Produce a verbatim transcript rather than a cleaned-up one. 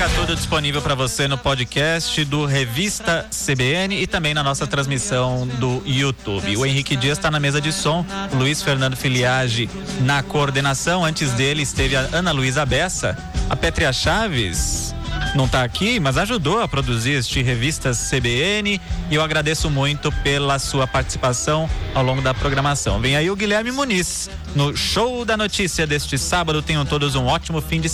fica tudo disponível para você no podcast do Revista C B N e também na nossa transmissão do YouTube. O Henrique Dias está na mesa de som, o Luiz Fernando Filiage na coordenação. Antes dele esteve a Ana Luísa Bessa, a Pétria Chaves não está aqui, mas ajudou a produzir este Revista C B N, e eu agradeço muito pela sua participação ao longo da programação. Vem aí o Guilherme Muniz no Show da Notícia deste sábado. Tenham todos um ótimo fim de semana.